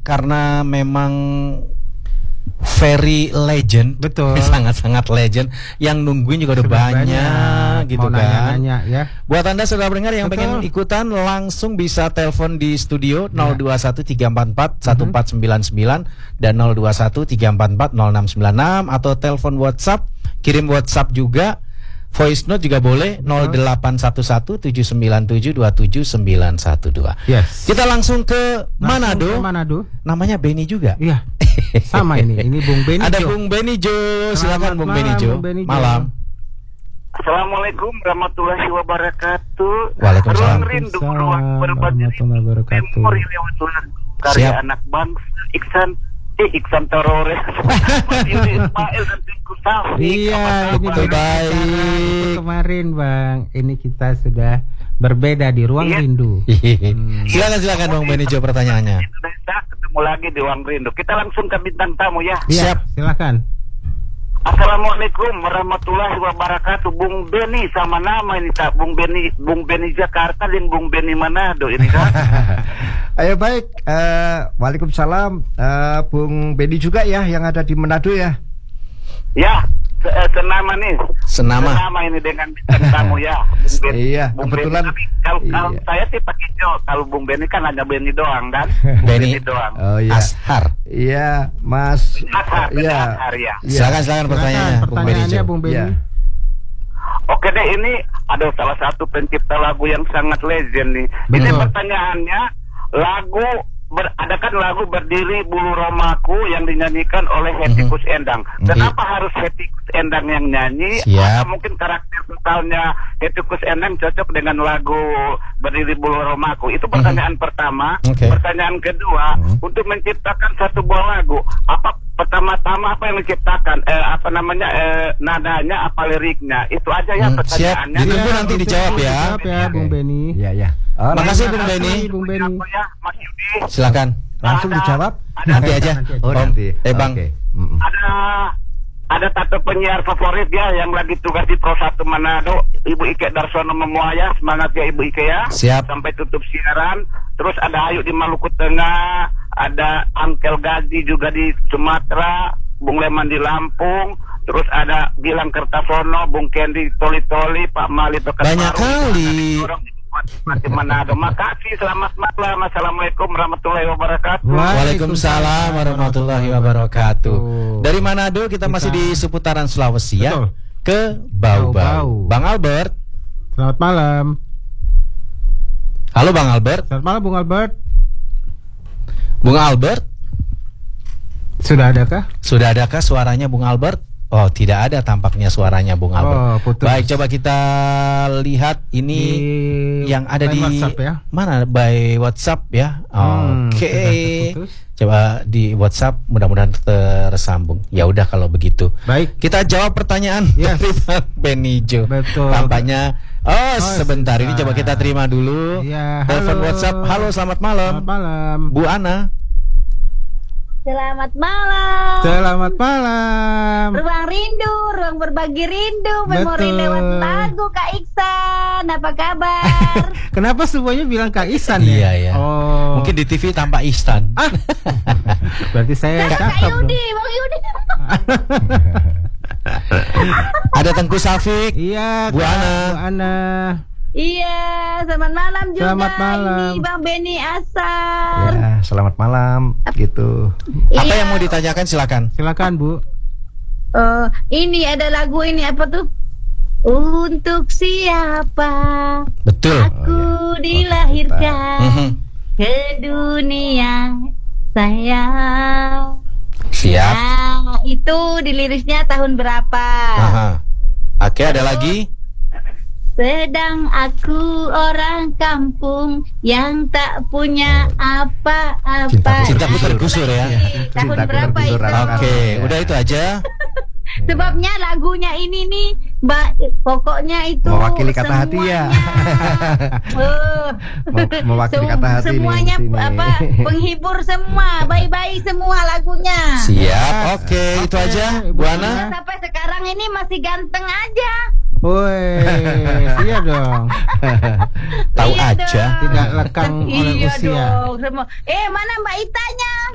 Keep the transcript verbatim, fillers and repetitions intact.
karena memang very legend, betul, sangat-sangat legend. Yang nungguin juga udah banyak, banyak, gitu mau kan. Nanya-nanya, ya. Buat Anda saudara pendengar yang betul. pengen ikutan, langsung bisa telepon di studio nol dua satu tiga empat empat satu empat sembilan sembilan dan nol dua satu tiga empat empat nol enam sembilan enam, atau telepon WhatsApp, kirim WhatsApp juga. Voice note juga boleh nol delapan satu satu tujuh sembilan tujuh dua tujuh sembilan satu dua. Yes. Kita langsung ke langsung Manado. Ke Manado. Namanya Benny juga. Iya. Sama ini. Ini Bung Benny. Ada Bung Benny Jo. Silakan Bung Benny Jo. Malam. Assalamualaikum warahmatullahi wabarakatuh. Waalaikumsalam. Ruang rindu, ruang berbagi memori lewat lagu karya anak bangsa Iksan. Eh, Iksan Terores. Ini Ismail dan Tinku Safi. Iya, ini baik. Kemarin Bang, ini kita sudah berbeda di Ruang iya. Rindu. hmm. Silakan silakan Bang Benny Jo pertanyaannya. Kita ketemu lagi di Ruang Rindu. Kita langsung ke bintang tamu ya. Siap, silakan. Assalamualaikum warahmatullahi wabarakatuh. Bung Benny sama nama ini tak Bung Benny, Bung Benny Jakarta dan Bung Benny Manado ini kan. Ayo baik, uh, waalaikumsalam, uh, Bung Benny juga ya yang ada di Manado ya. Ya, se senama nih. Senama. Senama ini dengan bintang tamu ya. Bung Benny, iya, Bung kebetulan. Benny, kalau, Iya. kalau saya sih pakai Jo, kalau Bung Benny kan hanya Benny doang kan. Benny doang. Oh iya. Ashar. Iya, Mas. Ashar, Iya. Ashar, ya. Silakan silakan pertanyaannya, Bung Benny Jo. Bung Benny. Ya. Oke deh, ini ada salah satu pencipta lagu yang sangat legend nih. Betul. Ini pertanyaannya, lagu ber, ada kan lagu Berdiri Bulu Romaku yang dinyanyikan oleh Hetty Koes Endang. Kenapa Iya. harus Hetty Koes Endang yang nyanyi? Siap. Atau mungkin karakter totalnya Hetty Koes Endang cocok dengan lagu Berdiri Bulu Romaku? Itu pertanyaan pertama. Okay. Pertanyaan kedua, untuk menciptakan satu buah lagu, apa pertama-tama apa yang menciptakan? Eh, apa namanya? Eh, nadanya, apa liriknya? Itu aja ya Hmm, pertanyaannya. siap. Ditunggu nanti dijawab ya. Dijawab ya, Bung Benny. Iya, ya. Oh, Makasih nanti- Bung Benny. Bung Benny. Apa ya, Mas Yudi? Silakan. Langsung Ada- dijawab. ada- Nanti aja. Oh, Om. nanti. Eh Bang. Oke. Mm-mm. Ada ada satu penyiar favorit ya yang lagi tugas di Pro satu Manado, Ibu Ike Darsono Memuaya. Semangat ya Ibu Ike ya. Siap. Sampai tutup siaran. Terus ada Ayu di Maluku Tengah, ada Angkel Gazi juga di Sumatera, Bung Leman di Lampung. Terus ada Gilang Kertasono, Bung Kendi Toli-Toli, Pak Mali Pekanbaru. Banyak kali. Di Manado. Makasih, selamat malam. Assalamualaikum warahmatullahi wabarakatuh. Waalaikumsalam warahmatullahi wabarakatuh. Dari Manado kita masih di seputaran Sulawesi ya. Betul. Ke Bau-Bau. Bau-Bau. Bang Albert. Selamat malam. Halo Bang Albert. Selamat malam Bung Albert. Bung Albert. Sudah adakah? Sudah adakah suaranya Bung Albert? Oh, tidak ada tampaknya suaranya Bung Albert. Oh, putus. Baik, coba kita lihat ini Di yang ada by di WhatsApp ya? mana by WhatsApp ya. Hmm, Oke. sudah terputus. Coba di WhatsApp mudah-mudahan tersambung. Ya udah kalau begitu. Baik. Kita jawab pertanyaan Yes. dari Bang Benny Jo. Betul. Tampaknya oh, Oh, sebentar ini sebentar. coba kita terima dulu. Iya, Telepon halo. WhatsApp. Halo, selamat malam. Selamat malam. Bu Ana. Selamat malam. Selamat malam. Ruang rindu, ruang berbagi rindu, memori Betul. lewat lagu Kak Iksan. Apa kabar? Kenapa semuanya bilang Kak Ihsan Iya, ya? ya. Oh. Mungkin di T V tampak Ihsan. Ah. Berarti saya Kak cakep dong. Yudi, Bang Yudi. Ada Tengku Safik. Iya, Bu Kak, Ana. Bu Ana. Iya, selamat malam juga. Selamat malam. Ini Bang Benny Asar. Ya, selamat malam gitu. Apa Iya. yang mau ditanyakan silakan. Silakan, Bu. Eh, ini ada lagu ini apa tuh? Untuk siapa Betul. aku dilahirkan Mhm. ke dunia sayang. Siap. Nah, itu di lirisnya tahun berapa? Aha. Oke, ada lagi? Sedang aku orang kampung yang tak punya apa-apa. Cintaku- Cintaku tergusur ya. Tahun Cintaku berapa tergusur, itu? anak-anak. Oke, Ya. udah itu aja. Sebabnya lagunya ini nih, Mbak, pokoknya itu Mewakili kata hati ya. Oh. Mau- mewakili Sem- kata hati nih semuanya di sini. apa? Penghibur semua, baik-baik semua lagunya. Siap. Oke, itu aja, Bu Ana. Sampai sekarang ini masih ganteng aja. Woi, iya dong. Tahu Iya aja. dong. Tidak lekang oleh Iya usia. dong. Semua. Eh, mana Mbak Itanya?